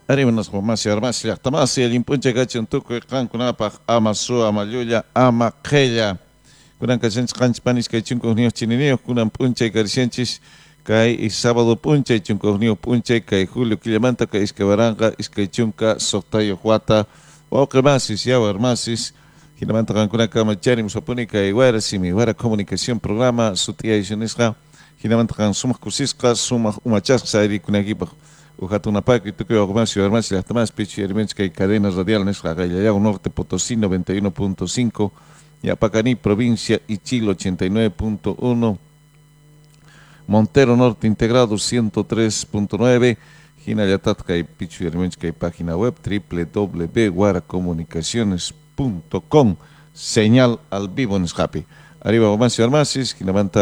Arimanas Homasi Armasi Yachtamasi, el impunche gachin tuco y cancunapa, ama su, ama yuya, ama quella. Kunan kachanch canchpanis kay chunko nios chininio, kunan punche y caricienchis, kay y sábado punche y chunko nios punche, kay julio killamanta, kay iskabaranga, iskay chunka, soktayo huata, o cremasis, yawa armasis, Hinamanta kankuna kama chari musapuni kay wara simi, wara comunicación programa, sutia y yunisqa, Hinamanta kan sumak kusisqa, sumak umachasqa, iri kunakipa. Ujatunapac y Tuque Comercio, además, y hasta más, Pichi, y cadenas radial, Nesca, Gallayago Norte, Potosí 91.5, Yapacaní, provincia, Ichil 89.1, Montero Norte integrado 103.9, Jinayatatca y Pichi, y página web www.guaracomunicaciones.com, señal al vivo en Escape. Arriba, Gomacio Armasis, Jinamanta.